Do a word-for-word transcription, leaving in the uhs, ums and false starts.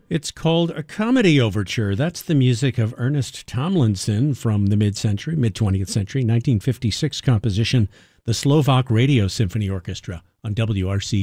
It's called A Comedy Overture. That's the music of Ernest Tomlinson from the mid-century, mid-twentieth century, nineteen fifty-six composition, the Slovak Radio Symphony Orchestra on W R C.